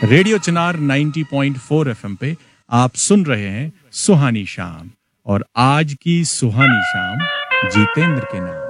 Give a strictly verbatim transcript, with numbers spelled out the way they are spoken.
Radio चिनार नब्बे point चार FM पे आप सुन रहे हैं सुहानी शाम और आज की सुहानी शाम जितेंद्र के नाम।